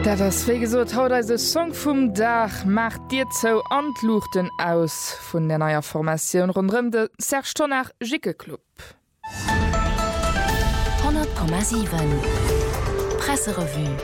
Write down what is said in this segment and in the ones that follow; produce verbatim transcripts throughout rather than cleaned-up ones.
Dat ass wéi gesot haut se Song vum Dach macht Dir zou Antluchten aus vun der naier Formatioun rundëm de Sertonach Jickeklub. hundert Komma sieben Presserevu.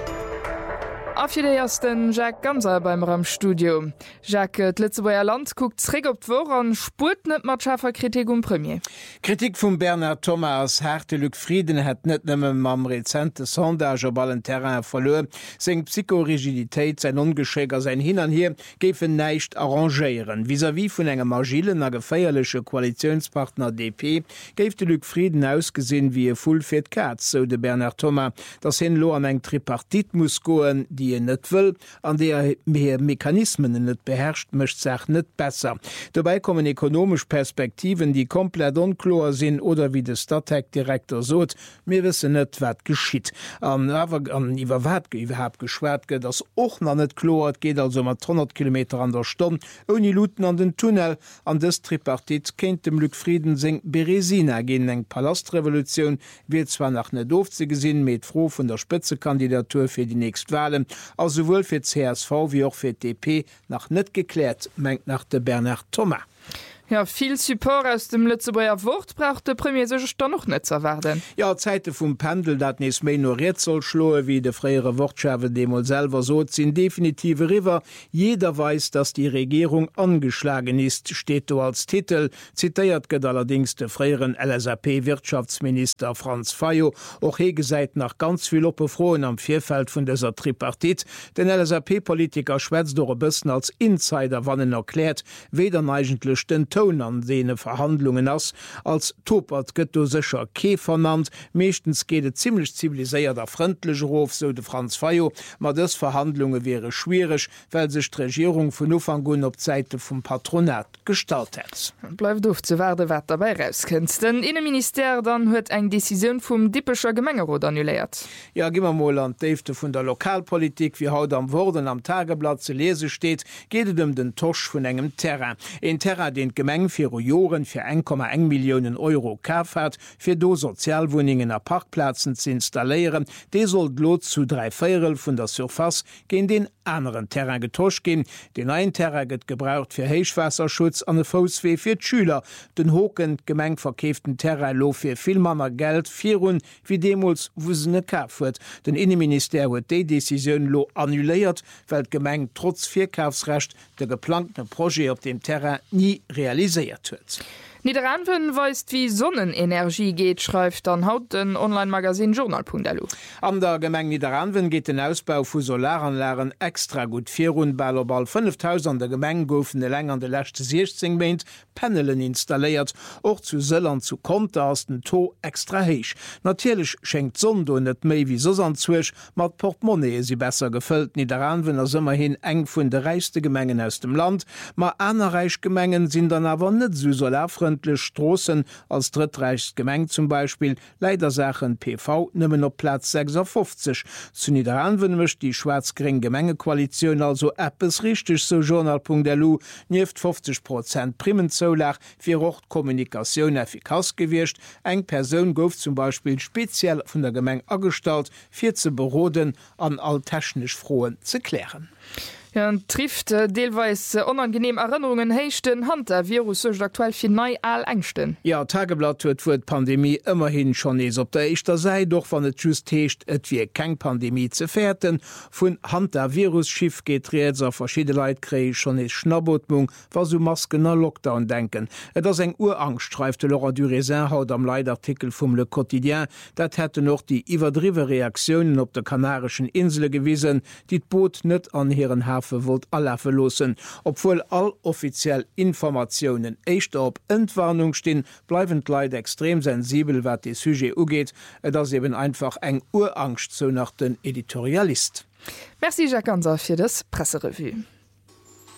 Afir de ersten Jack Ganser beim Ramstudio. Jacques Litzebauer Land guckt zräg op d'Wo an spurt net mat scharfer Kritik um Premier. Kritik vum Bernhard Thomas Hertelück Frieden het net nëmme mam rezente Sondage op allen Terrain verloren. Seng Psychorigiditéit sein ungeschéger sein hin an hier géfen neicht arrangeieren. Vis-à-vis vun engem agilen a geféierlesche Koalitionspartner D P géif de Lück Frieden ausgesinn wie e Fullfir Katz, so de Bernhard Thomas, dats hin lo an eng Tripartit muss goen, die net will, an der mehr Mechanismen net beherrscht, mischt sech net besser. Dabei kommen ökonomisch Perspektiven, die komplett unklar sind oder wie der Stadtteildirektor sot, mir wissen net wat geschieht. An iwwer wat überhaupt geschwert geht, das och noch net klar, geht also mat hundert Kilometer an der Stunde, ohne Luten an den Tunnel, an des Tripartit kennt dem Lück Frieden sing Beresina gegen eng Palastrevolution, wird zwar nach net doof ze gesinn, mit froh von der Spitzekandidatur für die nächste Wahlen, also sowohl für C S V wie auch für D P nach net geklärt, mengt nach der Bernhard Thomas. Ja, viel Support aus dem Lützebauer Wort braucht der Premier sech dann noch net erwarten. Ja, Zeite vum Pendel dat nes méi ignoriert soll schloe wie de freiere Wortschave demol selber so sind definitive River. Jeder weiß, dass die Regierung angeschlagen ist, steht du als Titel. Zitiert get allerdings de freieren L S A P-Wirtschaftsminister Franz Fayo. Och hege seit nach ganz viel Oppefroen am Vierfeld vun dieser Tripartit. Den L S A P-Politiker schwätzt do bëssen als Insider wannen erklärt, weder eigentlich den an sene Verhandlungen ass als Topert gëtto secher Käfer nannt. Mechtens geht ziemlich ziviliséiert der freundliche Hof, so de Franz Fayo, ma des Verhandlungen wäre schwierig, weil sech d' Regierung vun Ufangun op Seite vum Patronat gestaltet. Bleif doof ze werden wat dabei rauskennst. Den Innenminister dann huet eng Decision vum Dippescher Gemengerot annuléiert. Ja, gimmer mal an Däfte vun der Lokalpolitik wie haut am Worden am Tageblatt ze lese steht, gehtet um den Tosch vun engem Terrain. En Terrain den Gemeng fir Joren fir ein Komma eins Millionen Euro Kafahrt fir do Sozialwohningen a Parkplatzen zu installieren. De soll lot zu drei Viertel vun der Surface gen den anderen Terrain getauscht gin. Den ein Terrain get gebraucht fir Heichwasserschutz an de Fußweh fir Schüler. Den hoken gemeng verkäften Terrain lo fir viel Manner Geld virun wie Demos wusene Kafurt. Den Innenminister huet de Decision lo annuléiert, weil Gemeng trotz Vierkaufsrecht de geplante Projekt op dem Terrain nie realisiert huet. Niederanwen weist wie Sonnenenergie geht, schreibt dann haut den Online-Magazin Journal Punkt d l. An der Gemeng Niederanwen geht den Ausbau vu Solaranlagen extra gut virun Ballball fünftausend der Gemeng goufen de Länger de lächte sechzehn meint Panelen installiert, och zu Sëllern zu Konter aus den To extra heich. Natürlich schenkt Sonne net méi wie so anzwich, mat Portemonnaie sie besser gefüllt. Niederanwen er immerhin eng vun de reichste Gemengen aus dem Land, ma anerreich Gemengen sind dann aber net so solarfreundlich Straßen als drittreichst Gemeng zum Beispiel leider Sachen P V nimmen op Platz sechsundfünfzig. Zu Niederanwen mischt die schwarz-gring Gemengekoalition also Appes richtig, so Journal Punkt d l nieft fünfzig Prozent Primenzolach fir Rochtkommunikation effikaz gewircht. Eng Person gouf zum Beispiel speziell vun der Gemeng agestalt, fir ze beroden an all technisch Frohen zu klären. Ja, trifft äh, deelweis äh, unangenehm Erinnerungen hechten Hand der Virus aktuell fir nei all engchten. Ja, Tageblatt huet vu d Pandemie immerhin schon ees op der Eichter sei, doch wann et just hecht et wie keng Pandemie ze fährten. Vun Hand der Virusschiff geht Reser verschiedene Leiit krei schon ees Schnabotmung, was so maskener Lockdown denken. Et ass eng Urangst streifte Laura du Raisin haut am Leitartikel vum Le Quotidien, dat hätte noch die iwwerdriwe Reaktionen op der Kanarischen Insel gewiesen, die d Boot net an heren Hafen wollt alle verlosen. Obwohl all offiziell Informationen echt op Entwarnung stehen, bleiben Leute extrem sensibel, wat die Sujet ugeht, das eben einfach eng Urangst so nach den Editorialist. Merci Jacques Ganser für das Presserevu.